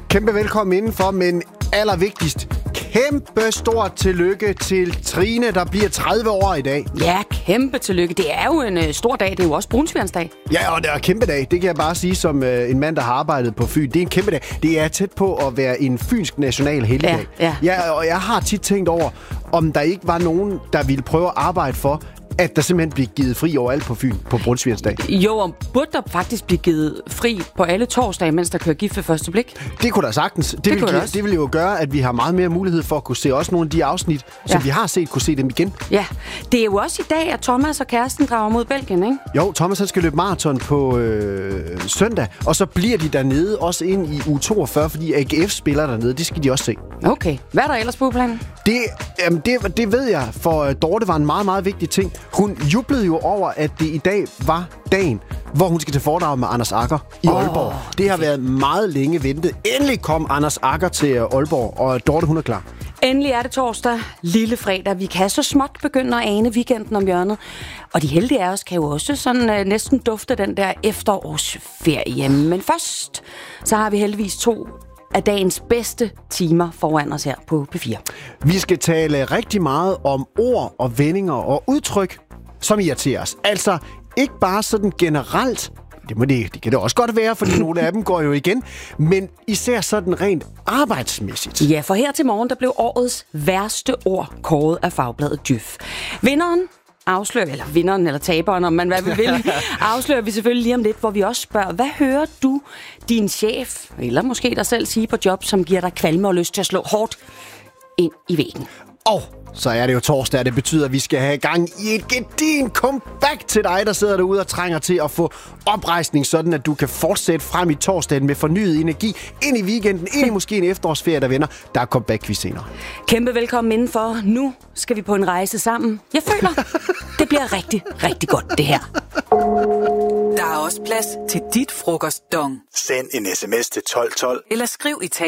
Kæmpe velkommen indenfor, men allervigtigst, kæmpe stort tillykke til Trine, der bliver 30 år i dag. Ja, kæmpe tillykke. Det er jo en stor dag. Det er jo også brunsvigernsdag. Ja, og det er en kæmpe dag. Det kan jeg bare sige som en mand, der har arbejdet på Fyn. Det er en kæmpe dag. Det er tæt på at være en fynsk national helligdag. Ja, og jeg har tit tænkt over, om der ikke var nogen, der ville prøve at arbejde for, at der simpelthen bliver givet fri overalt på Fyn på brunsvigernsdag. Jo, og burde der faktisk blive givet fri på alle torsdage, mens der kører gift ved første blik? Det kunne der sagtens. Det vil jo gøre, at vi har meget mere mulighed for at kunne se også nogle af de afsnit, som vi har set, kunne se dem igen. Ja, det er jo også i dag, at Thomas og kæresten drager mod Belgien, ikke? Jo, Thomas han skal løbe maraton på søndag, og så bliver de dernede også ind i U42, fordi AGF spiller dernede. Det skal de også se. Okay. Hvad er der ellers på planen? Det ved jeg, for Dorte var en meget, meget vigtig ting. Hun jublede jo over, at det i dag var dagen, hvor hun skal til foredrag med Anders Agger i Aalborg. Det har været meget længe ventet. Endelig kom Anders Agger til Aalborg, og Dorte, hun er klar. Endelig er det torsdag, lille fredag. Vi kan så småt begynde at ane weekenden om hjørnet. Og de heldige af os kan jo også sådan næsten dufte den der efterårsferie. Men først, så har vi heldigvis 2 af dagens bedste timer foran os her på P4. Vi skal tale rigtig meget om ord og vendinger og udtryk, som irriterer os. Altså ikke bare sådan generelt. Det kan det også godt være, fordi nogle af dem går jo igen. Men især sådan rent arbejdsmæssigt. Ja, for her til morgen, der blev årets værste ord kåret af fagbladet Djøf. Vinderen eller taberen, om man hvad vi vil, afslører vi selvfølgelig lige om lidt, hvor vi også spørger, hvad hører du din chef, eller måske dig selv sige på job, som giver dig kvalme og lyst til at slå hårdt ind i væggen? Og så er det jo torsdag, det betyder, at vi skal have gang i et gedin comeback til dig, der sidder derude og trænger til at få oprejsning, sådan at du kan fortsætte frem i torsdagen med fornyet energi, ind i weekenden, ind i måske en efterårsferie, der vender. Der er comeback-quiz senere. Kæmpe velkommen indenfor. Nu skal vi på en rejse sammen. Jeg føler, det bliver rigtig, rigtig godt, det her. Der er også plads til dit frokostdong. Send en sms til 1212. Eller skriv i